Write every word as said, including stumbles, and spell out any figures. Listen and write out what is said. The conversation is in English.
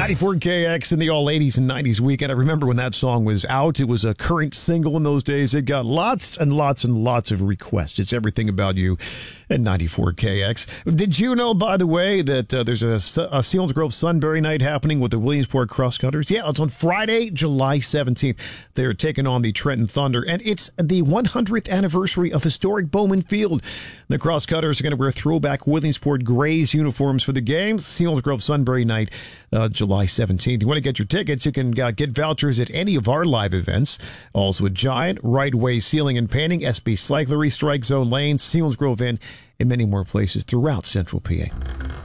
ninety-four K X in the all eighties and nineties weekend. I remember when that song was out. It was a current single in those days. It got lots and lots and lots of requests. It's Everything About You at ninety-four K X. Did you know, by the way, that uh, there's a, a Selinsgrove Sunbury night happening with the Williamsport Crosscutters? Yeah, it's on Friday, July seventeenth. They're taking on the Trenton Thunder, and it's the one hundredth anniversary of historic Bowman Field. The Crosscutters are going to wear throwback Williamsport Grays uniforms for the games. Selinsgrove Sunbury night, uh, July seventeenth. You want to get your tickets, you can uh, get vouchers at any of our live events. Also at Giant, Right Way Sealing and Painting, S B Cyclery, Strike Zone Lane, Selinsgrove Inn, and many more places throughout Central P A.